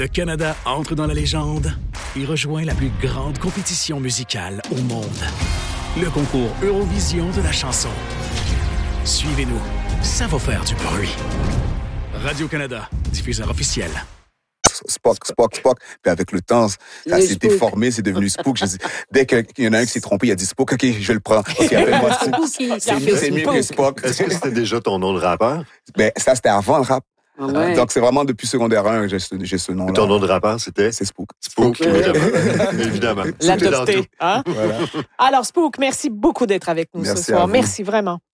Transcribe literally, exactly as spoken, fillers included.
Le Canada entre dans la légende et rejoint la plus grande compétition musicale au monde. Le concours Eurovision de la chanson. Suivez-nous, ça va faire du bruit. Radio-Canada, diffuseur officiel. Spock, Spock, Spock. Puis avec le temps, ça s'est déformé, c'est devenu Spook. Je dis, dès qu'il y en a un qui s'est trompé, il a dit Spook, OK, je le prends. OK, appelle-moi Spook. C'est, c'est mieux que Spock. Est-ce que c'était déjà ton nom de rappeur? Ben, ça, c'était avant le rap. Ah ouais. Donc, c'est vraiment depuis secondaire un que j'ai ce, j'ai ce nom-là. Ton nom de rappeur, c'était? C'est Spook. Spook, Spook. évidemment. évidemment. L'adopté. Hein? Voilà. Alors, Spook, merci beaucoup d'être avec nous Merci ce soir. à vous. Merci vraiment.